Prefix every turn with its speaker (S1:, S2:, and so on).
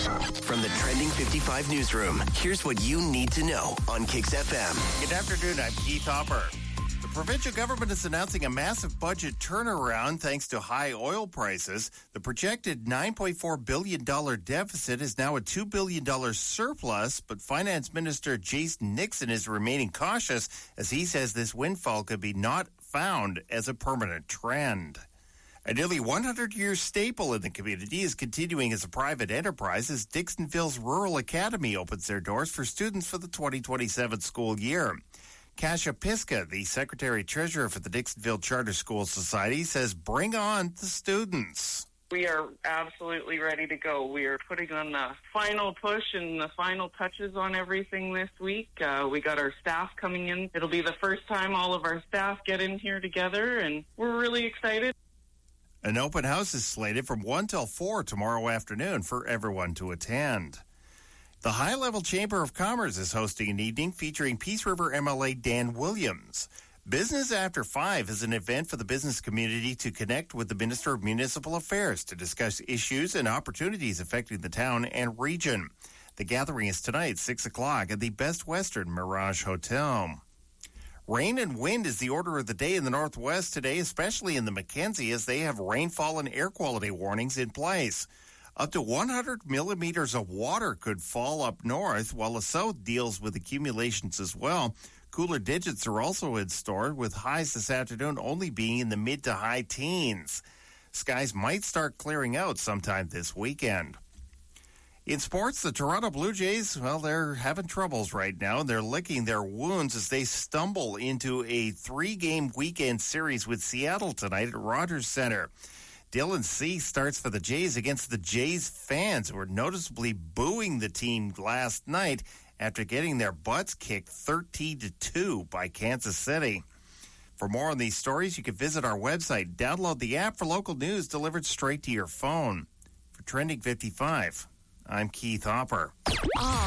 S1: From the Trending 55 newsroom, here's what you need to know on Kicks FM.
S2: Good afternoon, I'm Keith Hopper. The provincial government is announcing a massive budget turnaround thanks to high oil prices. The projected $9.4 billion deficit is now a $2 billion surplus, but Finance Minister Jason Nixon is remaining cautious as he says this windfall could be not found as a permanent trend. A nearly 100-year staple in the community is continuing as a private enterprise as Dixonville's Rural Academy opens their doors for students for the 2027 school year. Kasia Piska, the Secretary-Treasurer for the Dixonville Charter School Society, says bring on the students.
S3: We are absolutely ready to go. We are putting on the final push and the final touches on everything this week. We got our staff coming in. It'll be the first time all of our staff get in here together, and we're really excited.
S2: An open house is slated from 1 till 4 tomorrow afternoon for everyone to attend. The High Level Chamber of Commerce is hosting an evening featuring Peace River MLA Dan Williams. Business After 5 is an event for the business community to connect with the Minister of Municipal Affairs to discuss issues and opportunities affecting the town and region. The gathering is tonight, 6 o'clock, at the Best Western Mirage Hotel. Rain and wind is the order of the day in the Northwest today, especially in the Mackenzie, as they have rainfall and air quality warnings in place. Up to 100 millimeters of water could fall up north, while the south deals with accumulations as well. Cooler digits are also in store, with highs this afternoon only being in the mid to high teens. Skies might start clearing out sometime this weekend. In sports, the Toronto Blue Jays, well, they're having troubles right now. They're licking their wounds as they stumble into a 3-game weekend series with Seattle tonight at Rogers Center. Dylan Cease starts for the Jays against the Jays fans who were noticeably booing the team last night after getting their butts kicked 13-2 by Kansas City. For more on these stories, you can visit our website. Download the app for local news delivered straight to your phone. For Trending 55, I'm Keith Hopper.